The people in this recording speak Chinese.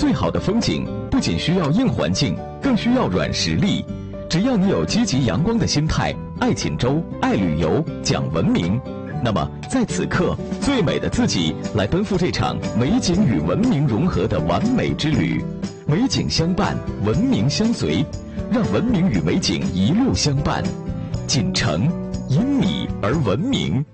最好的风景不仅需要硬环境，更需要软实力。只要你有积极阳光的心态，爱锦州，爱旅游，讲文明，那么在此刻，最美的自己来奔赴这场美景与文明融合的完美之旅。美景相伴，文明相随，让文明与美景一路相伴。锦城因你而文明。